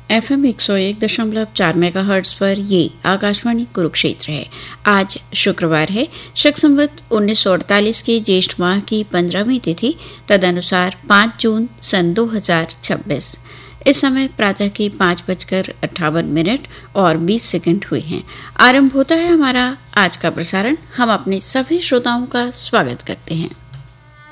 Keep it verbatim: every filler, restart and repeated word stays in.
F M एक सौ एक दशमलव चार मेगा हर्ट्ज पर ये आकाशवाणी कुरुक्षेत्र है। आज शुक्रवार है, शक संवत उन्नीस सौ अड़तालीस के ज्येष्ठ माह की पंद्रहवीं तिथि, तदनुसार पाँच जून सन दो हजार छब्बीस। इस समय प्रातः के पाँच बजकर अट्ठावन मिनट और बीस सेकंड हुए हैं। आरंभ होता है हमारा आज का प्रसारण। हम अपने सभी श्रोताओं का स्वागत करते हैं।